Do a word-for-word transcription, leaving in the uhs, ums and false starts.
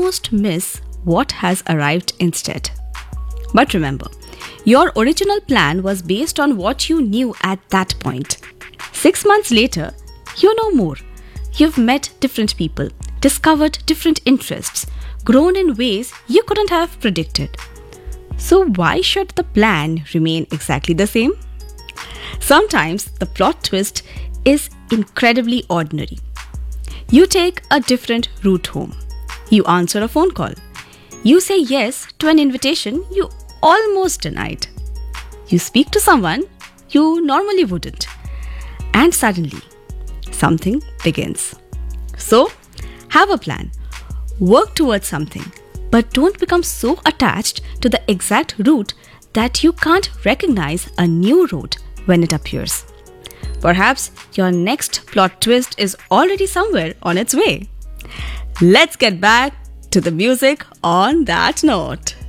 almost miss what has arrived instead. But remember, your original plan was based on what you knew at that point. Six months later, you know more. You've met different people, discovered different interests, grown in ways you couldn't have predicted. So why should the plan remain exactly the same? Sometimes the plot twist is incredibly ordinary. You take a different route home. You answer a phone call. You say yes to an invitation you almost denied. You speak to someone you normally wouldn't. And suddenly, something begins. So, have a plan. Work towards something. But don't become so attached to the exact route that you can't recognize a new road when it appears. Perhaps your next plot twist is already somewhere on its way. Let's get back to the music on that note.